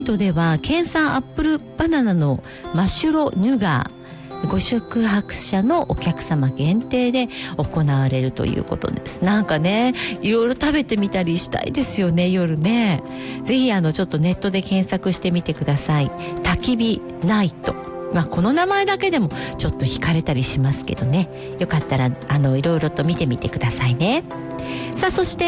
では県産アップルバナナのマシュロヌガーご宿泊者のお客様限定で行われるということです。なんかね、いろいろ食べてみたりしたいですよね、夜ね。ぜひちょっとネットで検索してみてください。焚き火ナイト。この名前だけでもちょっと惹かれたりしますけどね。よかったらいろいろと見てみてくださいね。さあ、そして、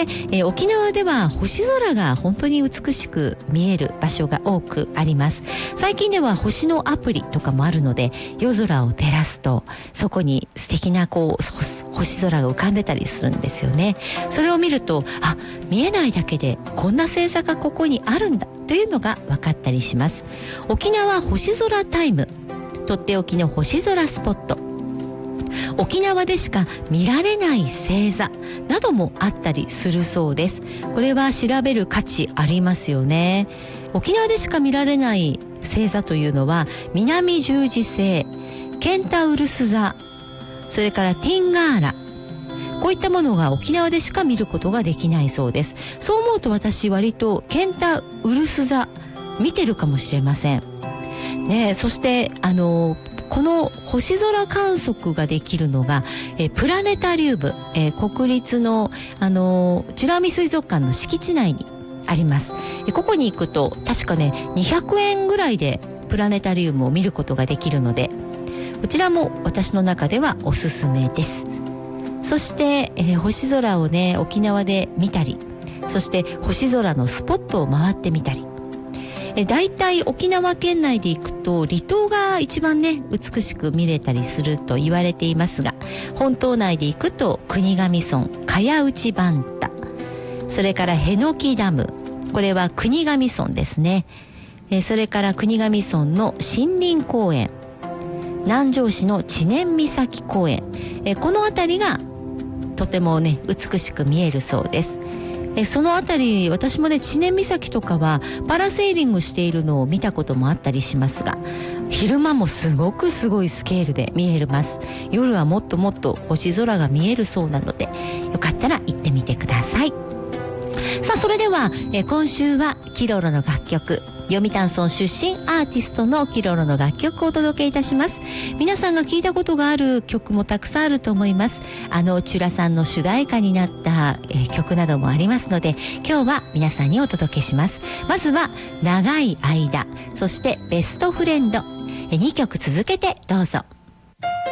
沖縄では星空が本当に美しく見える場所が多くあります。最近では星のアプリとかもあるので、夜空を照らすとそこに素敵な星空が浮かんでたりするんですよね。それを見ると、見えないだけでこんな星座がここにあるんだというのが分かったりします。沖縄星空タイム、とっておきの星空スポット、沖縄でしか見られない星座などもあったりするそうです。これは調べる価値ありますよね。沖縄でしか見られない星座というのは南十字星、ケンタウルス座、それからティンガーラ、こういったものが沖縄でしか見ることができないそうです。そう思うと私割とケンタウルス座見てるかもしれませんね。そしてこの星空観測ができるのがプラネタリウム、国立の美ら海水族館の敷地内にあります。ここに行くと確かね200円ぐらいでプラネタリウムを見ることができるので、こちらも私の中ではおすすめです。そして、星空をね沖縄で見たり、そして星空のスポットを回ってみたり、だいたい沖縄県内で行くと離島が一番ね美しく見れたりすると言われていますが、本島内で行くと国頭村、茅内バンタ、それからへのきダム、これは国頭村ですね。それから国頭村の森林公園、南城市の知念岬公園、この辺りがとてもね美しく見えるそうです。そのあたり私もね知念岬とかはパラセーリングしているのを見たこともあったりしますが、昼間もすごいスケールで見えます。夜はもっともっと星空が見えるそうなので、よかったら行ってみてください。さあ、それでは今週はキロロの楽曲、読谷村出身アーティストのキロロの楽曲をお届けいたします。皆さんが聞いたことがある曲もたくさんあると思います。チュラさんの主題歌になった、曲などもありますので、今日は皆さんにお届けします。まずは長い間、そしてベストフレンド、2曲続けてどうぞ。